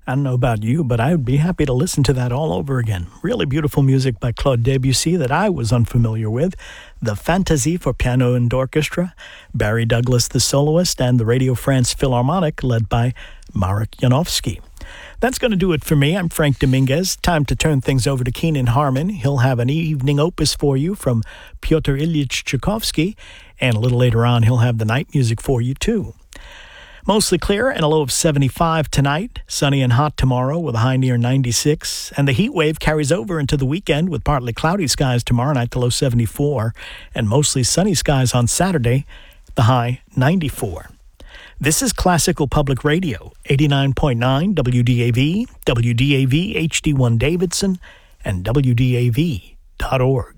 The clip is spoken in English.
I don't know about you, but I would be happy to listen to that all over again. Really beautiful music by Claude Debussy that I was unfamiliar with. The Fantaisie for Piano and Orchestra, Barry Douglas the soloist, and the Radio France Philharmonic led by Marek Janowski. That's going to do it for me. I'm Frank Dominguez. Time to turn things over to Keenan Harmon. He'll have an evening opus for you from Pyotr Ilyich Tchaikovsky, and a little later on he'll have the night music for you too. Mostly clear and a low of 75 tonight. Sunny and hot tomorrow with a high near 96. And the heat wave carries over into the weekend with partly cloudy skies tomorrow night, the low 74. And mostly sunny skies on Saturday, the high 94. This is Classical Public Radio, 89.9 WDAV, WDAV HD1 Davidson, and WDAV.org.